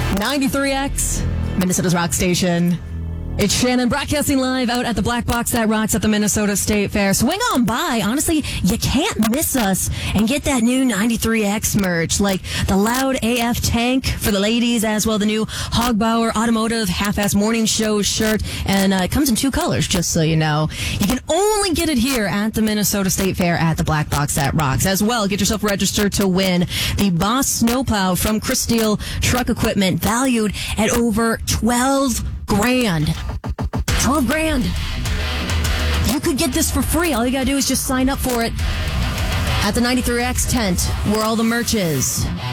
93X, Minnesota's rock station. It's Shannon broadcasting live out at the Black Box that rocks at the Minnesota State Fair. Swing on by. Honestly, you can't miss us and get that new 93X merch, like the Loud AF tank for the ladies, as well the new Hogbauer Automotive Half-Ass Morning Show shirt. And it comes in 2 colors, just so you know. You can only get it here at the Minnesota State Fair at the Black Box that rocks. As well, get yourself registered to win the Boss Snowplow from Chris Steele Truck Equipment, valued at over $12,000. 12 grand. You could get this for free. All you gotta do is just sign up for it at the 93X tent where all the merch is.